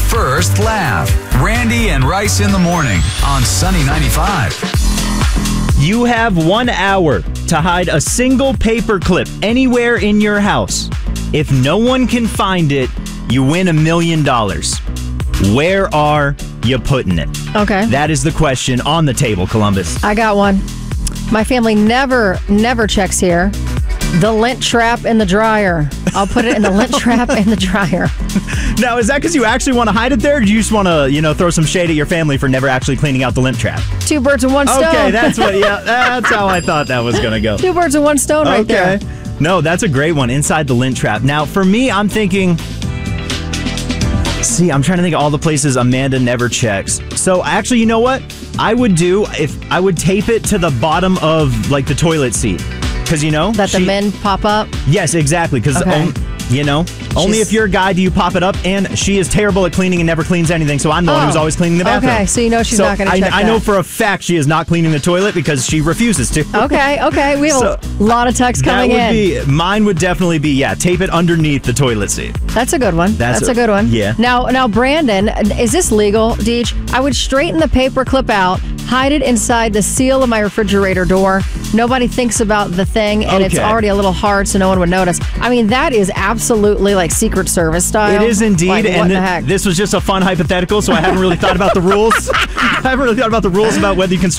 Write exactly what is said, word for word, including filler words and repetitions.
first laugh. Randy and Rice in the morning on Sunny ninety-five. You have one hour to hide a single paper clip anywhere in your house. If no one can find it, you win a million dollars. Where are you putting it? Okay. That is the question on the table, Columbus. I got one. My family never, never checks here. The lint trap in the dryer. I'll put it in the lint trap in the dryer. Now, is that because you actually want to hide it there, or do you just want to, you know, throw some shade at your family for never actually cleaning out the lint trap? Two birds with one stone. Okay, that's what. Yeah, that's how I thought that was gonna go. Two birds with one stone right okay. there. No, that's a great one. Inside the lint trap. Now, for me, I'm thinking. See, I'm trying to think of all the places Amanda never checks. So, actually, you know what? I would do if I would tape it to the bottom of like the toilet seat. Because, you know, that she, the men pop up? Yes, exactly. Because, okay. you know, She's, only if you're a guy do you pop it up. And she is terrible at cleaning and never cleans anything. So I'm the oh. one who's always cleaning the bathroom. Okay, so you know she's so not going to check I that. know for a fact she is not cleaning the toilet because she refuses to. Okay, okay. We have so a lot of texts coming that would in. Be, mine would definitely be, yeah, tape it underneath the toilet seat. That's a good one. That's, That's a, a good one. Yeah. Now, now, Brandon, is this legal, Deej? I would straighten the paper clip out, hide it inside the seal of my refrigerator door. Nobody thinks about the thing, and okay. it's already a little hard, so no one would notice. I mean, that is absolutely like Secret Service style. It is indeed, like, and what the th- heck? this was just a fun hypothetical, so I haven't really thought about the rules. I haven't really thought about the rules about whether you can